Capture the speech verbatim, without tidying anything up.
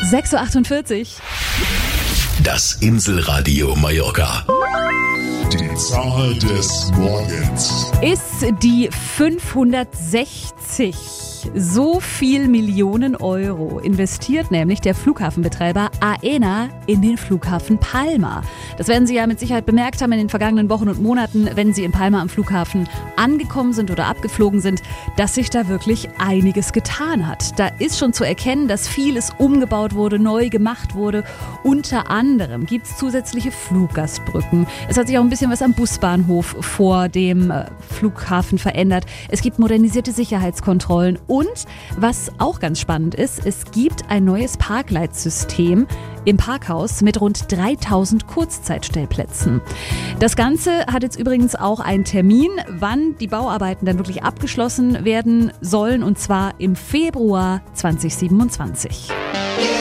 sechs Uhr achtundvierzig. Das Inselradio Mallorca. Die Zahl des Morgens Ist die fünfhundertsechzig. So viel Millionen Euro investiert nämlich der Flughafenbetreiber Aena in den Flughafen Palma. Das werden Sie ja mit Sicherheit bemerkt haben in den vergangenen Wochen und Monaten, wenn Sie in Palma am Flughafen angekommen sind oder abgeflogen sind, dass sich da wirklich einiges getan hat. Da ist schon zu erkennen, dass vieles umgebaut wurde, neu gemacht wurde. Unter anderem gibt es zusätzliche Fluggastbrücken. Es hat sich auch ein bisschen was am Busbahnhof vor dem Flughafen verändert. Es gibt modernisierte Sicherheitskontrollen. Und was auch ganz spannend ist, es gibt ein neues Parkleitsystem im Parkhaus mit rund dreitausend Kurzzeitstellplätzen. Das Ganze hat jetzt übrigens auch einen Termin, wann die Bauarbeiten dann wirklich abgeschlossen werden sollen, und zwar im Februar zweitausendsiebenundzwanzig.